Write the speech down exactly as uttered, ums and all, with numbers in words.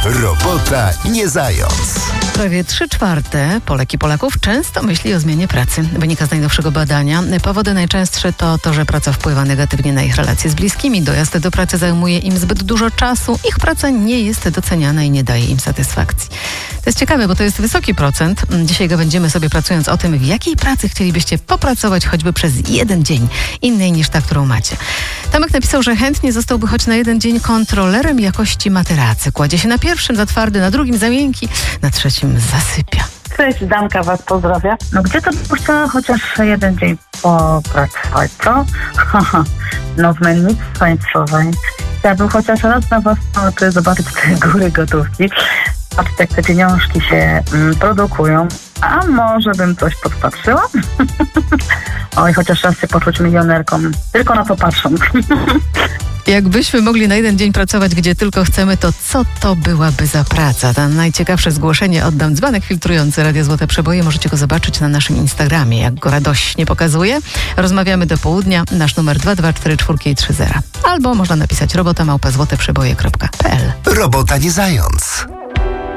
Robota nie zając. Prawie trzy czwarte Polek i Polaków często myśli o zmianie pracy. Wynika z najnowszego badania. Powody najczęstsze to to, że praca wpływa negatywnie na ich relacje z bliskimi. Dojazd do pracy zajmuje im zbyt dużo czasu. Ich praca nie jest doceniana i nie daje im satysfakcji. To jest ciekawe, bo to jest wysoki procent. Dzisiaj będziemy sobie pracując o tym, w jakiej pracy chcielibyście popracować choćby przez jeden dzień, innej niż ta, którą macie. Tomek napisał, że chętnie zostałby choć na jeden dzień kontrolerem jakości materacy. Kładzie się na pierwszym za twardy, na drugim za miękki, na trzecim zasypia. Cześć, Danka was pozdrawia. No gdzie to by chciała chociaż jeden dzień popracować, co? Haha, no w mennicy państwowej. Chciałabym chociaż raz na własne oczy zobaczyć te góry gotówki. Patrzcie, jak te pieniążki się mm, produkują. A może bym coś podpatrzyła? Oj, chociaż raz się poczuć milionerką. Tylko na to patrzą. Jakbyśmy mogli na jeden dzień pracować, gdzie tylko chcemy, to co to byłaby za praca? Ta najciekawsze zgłoszenie oddam dzbanek filtrujący Radio Złote Przeboje. Możecie go zobaczyć na naszym Instagramie, jak go radośnie pokazuje. Rozmawiamy do południa. Nasz numer dwa dwa cztery cztery trzy zero. Albo można napisać robota małpa złote przeboje kropka p l. Robota nie zając.